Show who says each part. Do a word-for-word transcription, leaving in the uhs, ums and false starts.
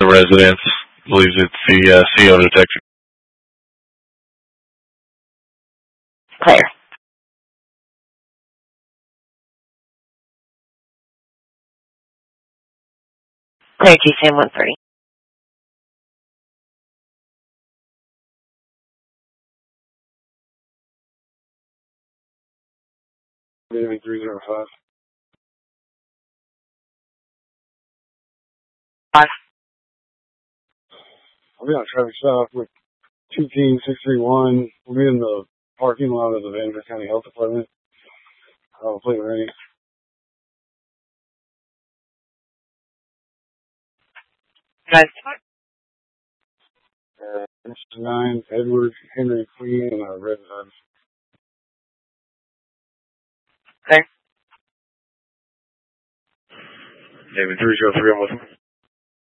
Speaker 1: the residence. Believes it's the uh, C O detective.
Speaker 2: Clear. Clear, G S A M one thirty.
Speaker 3: three zero five.
Speaker 2: Five.
Speaker 3: I'll be on traffic stop with two team six three one. We'll be in the parking lot of the Vanderbilt County Health Department. I'll play ready.
Speaker 2: Guys.
Speaker 3: Uh, nine, Edward, Henry, Queen, and uh, Red Vibes.
Speaker 2: Clear.
Speaker 3: David three zero three, I'm with him.